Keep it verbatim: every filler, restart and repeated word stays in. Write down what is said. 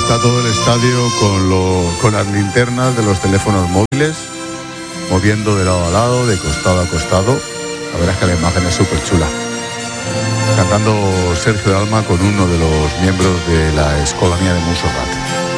está todo el estadio con, lo, con las linternas de los teléfonos móviles, moviendo de lado a lado, de costado a costado. La verdad es que la imagen es súper chula. Cantando Sergio Dalma con uno de los miembros de la Escolanía de Montserrat.